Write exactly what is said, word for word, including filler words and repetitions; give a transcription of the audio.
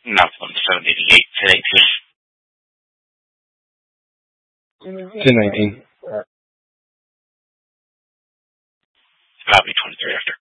Not one seven eighty-eight, ten eighteen. ten nineteen. Copy, twenty-three after.